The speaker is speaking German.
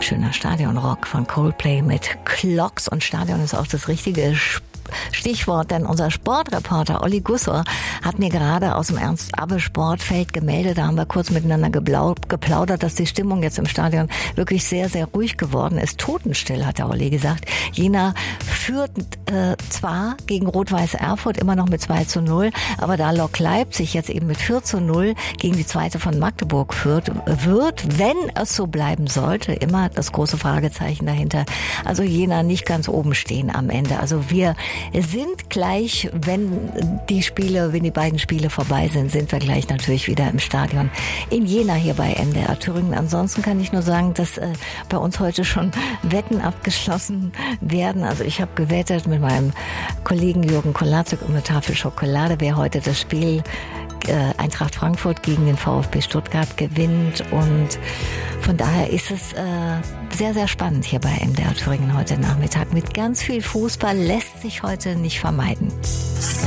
Schöner Stadionrock von Coldplay mit Clocks, und Stadion ist auch das richtige Stichwort, denn unser Sportreporter Olli Gussor hat mir gerade aus dem Ernst-Abbe-Sportfeld gemeldet. Da haben wir kurz miteinander geplaudert, dass die Stimmung jetzt im Stadion wirklich sehr, sehr ruhig geworden ist. Totenstill, hat der Olli gesagt. Jena führt zwar gegen Rot-Weiß Erfurt immer noch mit 2:0, aber da Lok Leipzig jetzt eben mit 4:0 gegen die zweite von Magdeburg führt, wird, wenn es so bleiben sollte, immer das große Fragezeichen dahinter, also Jena nicht ganz oben stehen am Ende. Also wir sind gleich, wenn die beiden Spiele vorbei sind wir gleich natürlich wieder im Stadion in Jena hier bei MDR Thüringen. Ansonsten kann ich nur sagen, dass bei uns heute schon Wetten abgeschlossen werden. Also ich habe gewettet mit meinem Kollegen Jürgen Kolaczyk um eine Tafel Schokolade, wer heute das Spiel Eintracht Frankfurt gegen den VfB Stuttgart gewinnt, und von daher ist es sehr, sehr spannend hier bei MDR Thüringen heute Nachmittag. Mit ganz viel Fußball lässt sich heute nicht vermeiden.